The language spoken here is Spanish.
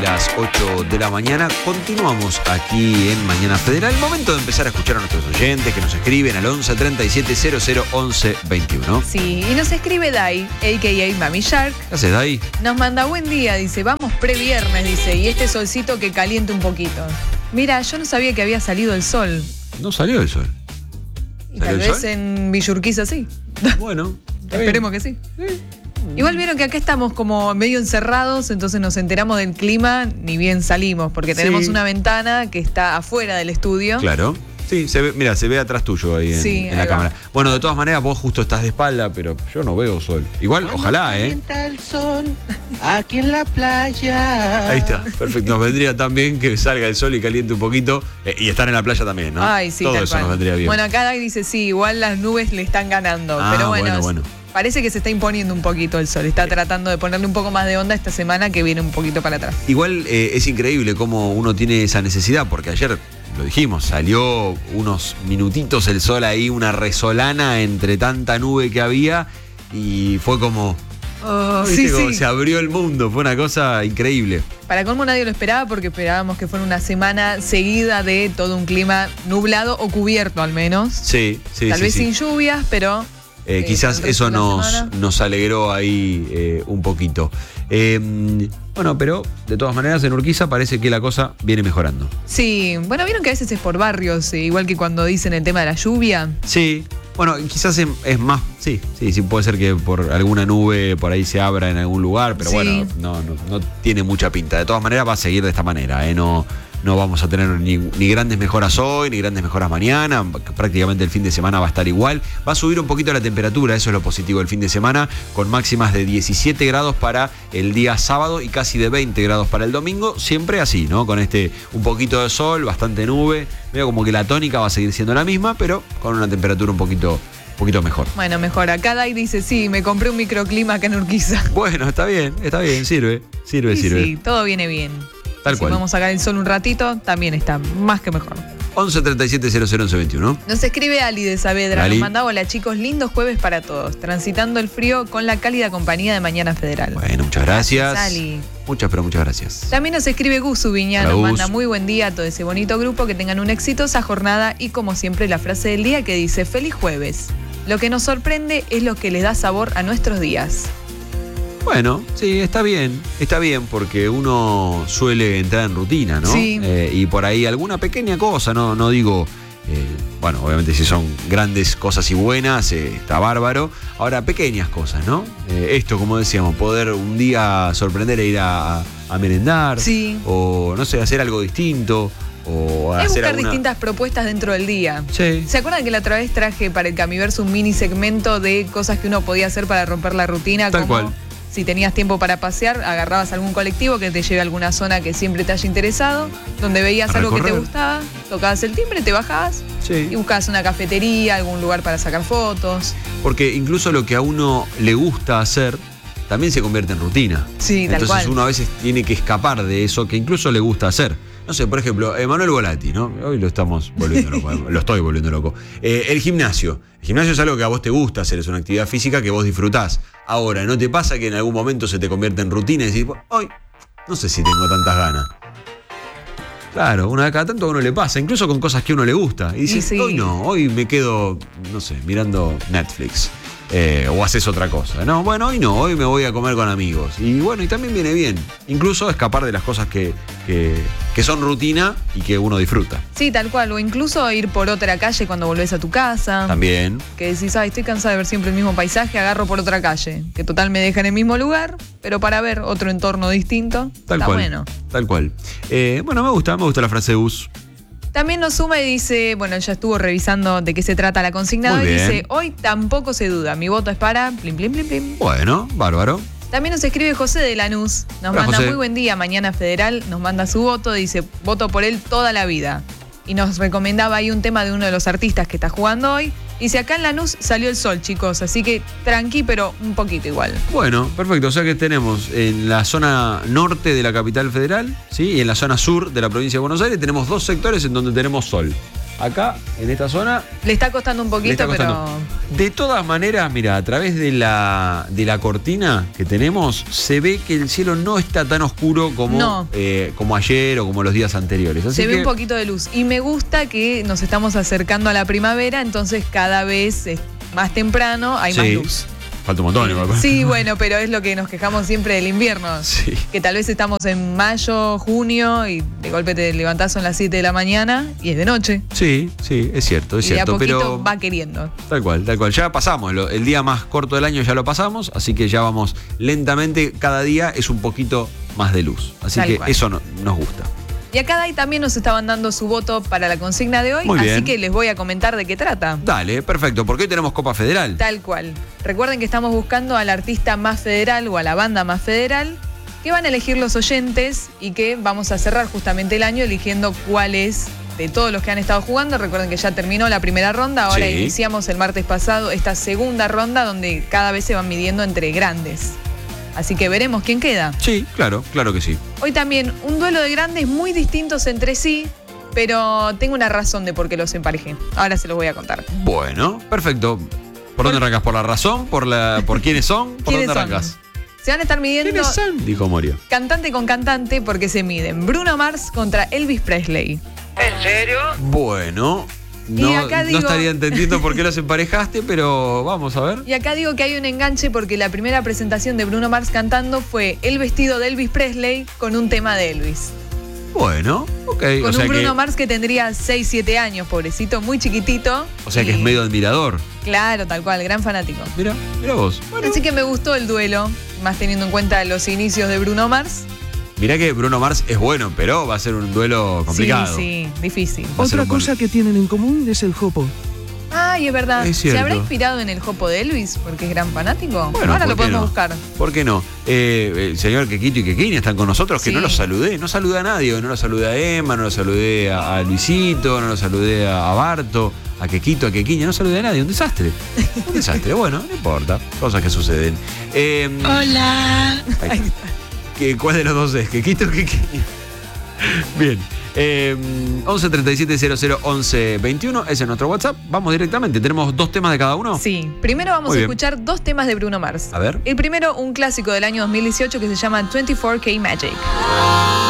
las 8 de la mañana. Continuamos aquí en Mañana Federal. Momento de empezar a escuchar a nuestros oyentes que nos escriben al 11 37 00 11 21. Sí, y nos escribe Dai, a.k.a. Mami Shark. ¿Qué haces, Dai? Nos manda buen día, dice, vamos previernes, dice, y este solcito que caliente un poquito. Mira, yo no sabía que había salido el sol. No salió el sol. Y tal vez en Villurquiza sí. Bueno, esperemos que sí. Igual vieron que acá estamos como medio encerrados, entonces nos enteramos del clima, ni bien salimos, porque tenemos una ventana que está afuera del estudio. Claro. Sí, se ve, mira, se ve atrás tuyo ahí en la cámara. Bueno, de todas maneras, vos justo estás de espalda, pero yo no veo sol. Igual, ojalá, el sol aquí en la playa. Ahí está, perfecto. Nos vendría tan bien que salga el sol y caliente un poquito. Y estar en la playa también, ¿no? Ay, sí, todo tal eso cual. nos vendría bien. Bueno, acá dice, sí, igual las nubes le están ganando. Pero bueno. Parece que se está imponiendo un poquito el sol. Está tratando de ponerle un poco más de onda esta semana que viene un poquito para atrás. Igual es increíble cómo uno tiene esa necesidad, porque ayer, lo dijimos, salió unos minutitos el sol ahí, una resolana entre tanta nube que había y fue como... como se abrió el mundo, fue una cosa increíble. Para colmo nadie lo esperaba porque esperábamos que fuera una semana seguida de todo un clima nublado o cubierto al menos. Sí. Tal vez sin lluvias, pero... quizás eso nos alegró ahí un poquito. Bueno, pero de todas maneras en Urquiza parece que la cosa viene mejorando. Sí, bueno, vieron que a veces es por barrios, igual que cuando dicen el tema de la lluvia. Sí, bueno, quizás es más, sí, puede ser que por alguna nube por ahí se abra en algún lugar, pero bueno, no tiene mucha pinta. De todas maneras va a seguir de esta manera, no vamos a tener ni grandes mejoras hoy, ni grandes mejoras mañana. Prácticamente el fin de semana va a estar igual. Va a subir un poquito la temperatura, eso es lo positivo del fin de semana, con máximas de 17 grados para el día sábado y casi de 20 grados para el domingo. Siempre así, ¿no? Con un poquito de sol, bastante nube. Veo como que la tónica va a seguir siendo la misma, pero con una temperatura un poquito mejor. Bueno, mejor. Acá Dai dice, sí, me compré un microclima acá en Urquiza. Bueno, está bien, sirve. Sí, todo viene bien. Tal cual. Si vamos a sacar el sol un ratito, también está más que mejor. 11 37 00 11 21. Nos escribe Ali de Saavedra. Ali. Nos manda, hola chicos, lindos jueves para todos. Transitando el frío con la cálida compañía de Mañana Federal. Bueno, muchas gracias. Ali. Muchas gracias. También nos escribe Gus Ubiña. Hola, nos Gus. manda muy buen día a todo ese bonito grupo. Que tengan una exitosa jornada. Y como siempre, la frase del día que dice: feliz jueves. Lo que nos sorprende es lo que les da sabor a nuestros días. Bueno, sí, está bien porque uno suele entrar en rutina, ¿no? Sí. Y por ahí alguna pequeña cosa, no digo, bueno, obviamente si son grandes cosas y buenas, está bárbaro. Ahora, pequeñas cosas, ¿no? Esto, como decíamos, poder un día sorprender e ir a merendar. Sí. O, no sé, hacer algo distinto. O Es hacer buscar distintas propuestas dentro del día. Sí. ¿Se acuerdan que la otra vez traje para el Camiverso un mini segmento de cosas que uno podía hacer para romper la rutina? Tal como cual. Si tenías tiempo para pasear, agarrabas algún colectivo que te lleve a alguna zona que siempre te haya interesado, donde veías algo que te gustaba, tocabas el timbre, te bajabas y buscabas una cafetería, algún lugar para sacar fotos. Porque incluso lo que a uno le gusta hacer también se convierte en rutina. Sí, tal cual. Entonces uno a veces tiene que escapar de eso que incluso le gusta hacer. No sé, por ejemplo, Manuel Volati, ¿no? Hoy lo estamos volviendo loco, lo estoy volviendo loco. El gimnasio. El gimnasio es algo que a vos te gusta hacer, es una actividad física que vos disfrutás. Ahora, ¿no te pasa que en algún momento se te convierte en rutina y decís, hoy no sé si tengo tantas ganas? Claro, una vez cada tanto a uno le pasa, incluso con cosas que a uno le gusta. Y dices, hoy no, hoy me quedo, no sé, mirando Netflix. O haces otra cosa. No, bueno, hoy no, hoy me voy a comer con amigos. Y bueno, y también viene bien. Incluso escapar de las cosas que son rutina y que uno disfruta. Sí, tal cual. O incluso ir por otra calle cuando volvés a tu casa. También. Que decís, ay, estoy cansada de ver siempre el mismo paisaje, agarro por otra calle. Que total me deja en el mismo lugar, pero para ver otro entorno distinto. Tal está cual. Bueno. Tal cual. Bueno, me gusta la frase de Gus. También nos suma y dice, bueno, ya estuvo revisando de qué se trata la consigna y dice, hoy tampoco se duda, mi voto es para plim, plim, plim, plim. Bueno, bárbaro. También nos escribe José de Lanús, nos Hola, manda José. muy buen día, Mañana Federal, nos manda su voto, dice, voto por él toda la vida. Y nos recomendaba ahí un tema de uno de los artistas que está jugando hoy. Dice, acá en Lanús salió el sol, chicos, así que tranqui, pero un poquito igual. Bueno, perfecto. O sea que tenemos en la zona norte de la capital federal, ¿sí? Y en la zona sur de la provincia de Buenos Aires tenemos dos sectores en donde tenemos sol. acá, en esta zona, Le está costando un le poquito, está costando. De todas maneras, mira, a través de la cortina que tenemos, se ve que el cielo no está tan oscuro como, No. como ayer o como los días anteriores. Así se ve que, un poquito de luz. Y me gusta que nos estamos acercando a la primavera, entonces cada vez es más temprano hay más sí, luz. falta un montón, igual. Sí, bueno, pero es lo que nos quejamos siempre del invierno. Sí. Que tal vez estamos en mayo, junio y de golpe te levantás son las 7 de la mañana y es de noche. Sí, es cierto, Y de a poquito pero va queriendo. tal cual. Ya pasamos, el día más corto del año ya lo pasamos, así que ya vamos lentamente, cada día es un poquito más de luz. Así Tal que cual. eso nos gusta. Y acá Dai también nos estaban dando su voto para la consigna de hoy, Muy bien. así que les voy a comentar de qué trata. Dale, perfecto, porque hoy tenemos Copa Federal. Tal cual. Recuerden que estamos buscando al artista más federal o a la banda más federal que van a elegir los oyentes y que vamos a cerrar justamente el año eligiendo cuál es de todos los que han estado jugando. Recuerden que ya terminó la primera ronda, ahora Sí. iniciamos el martes pasado esta segunda ronda donde cada vez se van midiendo entre grandes. Así que veremos quién queda. Sí, claro que sí. Hoy también un duelo de grandes muy distintos entre sí, pero tengo una razón de por qué los emparejé. Ahora se los voy a contar. Bueno, perfecto. ¿Por dónde arrancas? ¿Por la razón? ¿Por quiénes son? ¿Por ¿Quiénes dónde son? arrancas? Se van a estar midiendo ¿Quiénes son? Dijo Morio. cantante con cantante porque se miden Bruno Mars contra Elvis Presley. ¿En serio? Bueno, Y no, acá no digo- estaría entendiendo por qué los emparejaste, pero vamos a ver. Y acá digo que hay un enganche porque la primera presentación de Bruno Mars cantando fue el vestido de Elvis Presley con un tema de Elvis. Bueno, ok. Con un Bruno Mars que tendría 6, 7 años, pobrecito, muy chiquitito. O sea que es Y- medio admirador. Claro, tal cual, gran fanático. Mira vos. Bueno, Así que me gustó el duelo, más teniendo en cuenta los inicios de Bruno Mars. mirá que Bruno Mars es bueno, pero va a ser un duelo complicado. Sí, difícil. Va a ser Otra un buen- cosa que tienen en común es el jopo. Ay, es verdad. Es ¿Se cierto. habrá inspirado en el jopo de Elvis? Porque es gran fanático. Bueno, Ahora ¿por lo qué podemos no? buscar. ¿Por qué no? El señor Kekito y Kekini están con nosotros, que Sí. no los saludé. No saludé a nadie. No lo saludé a Emma, no lo saludé a Luisito, no lo saludé a Barto, a Kekito, a Kekini. No saludé a nadie. Un desastre. Un desastre. Bueno, no importa. Cosas que suceden. Hola. Ahí. ¿Cuál de los dos es? ¿Kekito o Kekini? Bien. 11 37 00 11 21. Ese es nuestro WhatsApp. Vamos directamente. Tenemos 2 temas de cada uno. Sí. Primero vamos Muy a bien. escuchar 2 temas de Bruno Mars. A ver. El primero, un clásico del año 2018 que se llama 24K Magic.